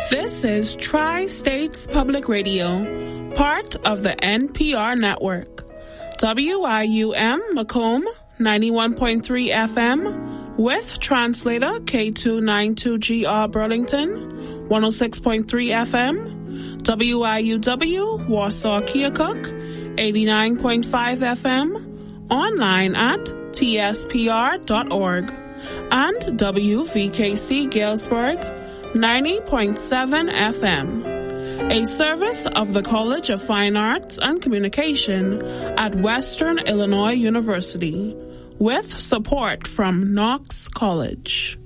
This is Tri-States Public Radio, part of the NPR network. WIUM Macomb, 91.3 FM, with translator K292GR Burlington, 106.3 FM, WIUW Warsaw Keokuk, 89.5 FM, online at tspr.org, and WVKC Galesburg, 90.7 FM, a service of the College of Fine Arts and Communication at Western Illinois University, with support from Knox College.